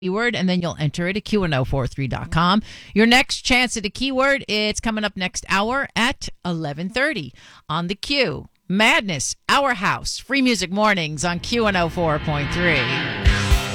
keyword, and then you'll enter it at Q1043.com. Your next chance at a keyword, it's coming up next hour at 11:30 on the Q. Madness, Our House, Free Music Mornings on Q104.3.